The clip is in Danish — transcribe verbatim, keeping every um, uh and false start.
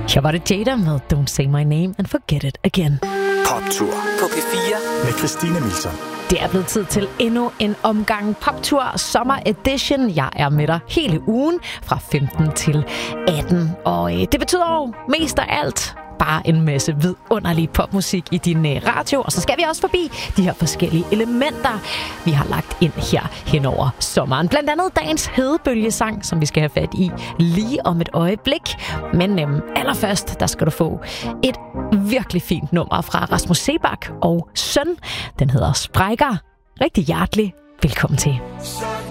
Her var det Jada med Don't Say My Name and Forget It Again. Poptur på P fire med Christine Milton. Det er blevet tid til endnu en omgang Poptur Summer Edition. Jeg er med dig hele ugen fra femten til atten. Og øh, det betyder jo mest af alt bare en masse vidunderlig popmusik i din øh, radio. Og så skal vi også forbi de her forskellige elementer, vi har lagt ind her hen over sommeren. Blandt andet dagens hedebølgesang, som vi skal have fat i lige om et øjeblik. Men øhm, allerførst, der skal du få et virkelig fint nummer fra Rasmus Seebach og Søn. Den hedder Sprækker. Rigtig hjertelig velkommen til.